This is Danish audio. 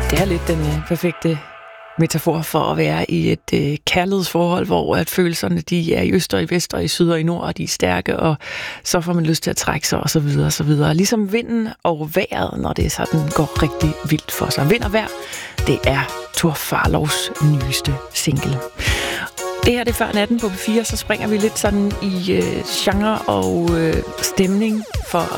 Det er lidt den perfekte metafor for at være i et kærlighedsforhold, hvor at følelserne de er i øst og i vest og i syd og i nord, og de er stærke, og så får man lyst til at trække sig, og så videre, og så videre. Ligesom vinden og vejret, når det sådan går rigtig vildt for sig. Vind og vejr, det er Tor Farlovs nyeste single. Det her det er før natten på P4, så springer vi lidt sådan i genre og stemning for